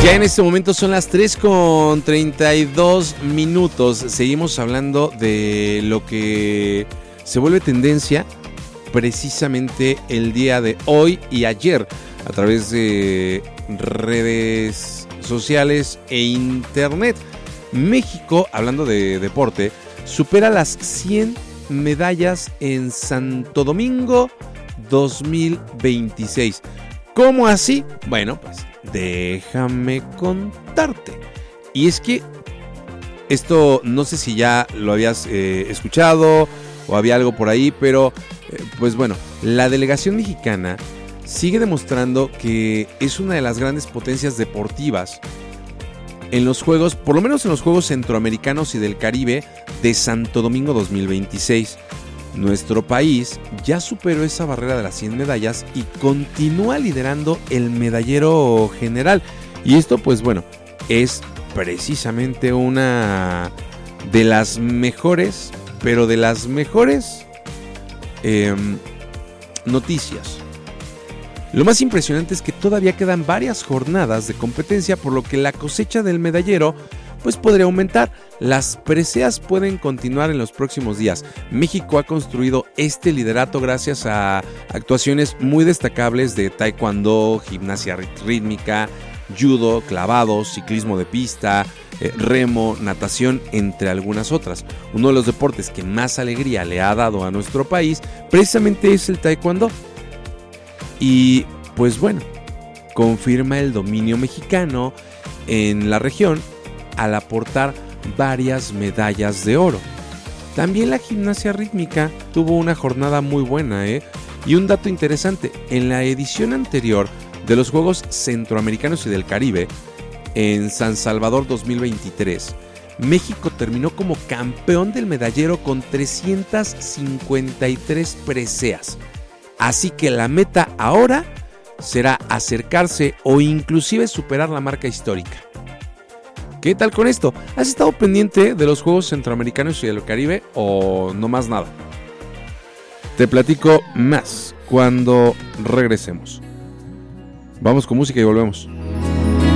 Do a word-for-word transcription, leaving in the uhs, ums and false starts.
Ya en este momento son las tres con treinta y dos minutos. Seguimos hablando de lo que se vuelve tendencia precisamente el día de hoy y ayer a través de redes sociales e internet. México, hablando de deporte, supera las cien medallas en Santo Domingo dos mil veintiséis. ¿Cómo así? Bueno, pues déjame contarte. Y es que esto no sé si ya lo habías eh, escuchado o había algo por ahí, pero eh, pues bueno, la delegación mexicana sigue demostrando que es una de las grandes potencias deportivas en los Juegos, por lo menos en los Juegos Centroamericanos y del Caribe de Santo Domingo dos mil veintiséis. Nuestro país ya superó esa barrera de las cien medallas y continúa liderando el medallero general. Y esto, pues bueno, es precisamente una de las mejores, pero de las mejores eh, noticias. Lo más impresionante es que todavía quedan varias jornadas de competencia, por lo que la cosecha del medallero pues podría aumentar. Las preseas pueden continuar en los próximos días. México ha construido este liderato gracias a actuaciones muy destacables de taekwondo, gimnasia rítmica, judo, clavados, ciclismo de pista, eh, remo, natación, entre algunas otras. Uno de los deportes que más alegría le ha dado a nuestro país precisamente es el taekwondo. Y pues bueno, confirma el dominio mexicano en la región al aportar varias medallas de oro. También la gimnasia rítmica tuvo una jornada muy buena, ¿eh? Y un dato interesante, en la edición anterior de los Juegos Centroamericanos y del Caribe, en San Salvador dos mil veintitrés, México terminó como campeón del medallero con trescientas cincuenta y tres preseas. Así que la meta ahora será acercarse o inclusive superar la marca histórica. ¿Qué tal con esto? ¿Has estado pendiente de los Juegos Centroamericanos y del Caribe o no más nada? Te platico más cuando regresemos. Vamos con música y volvemos.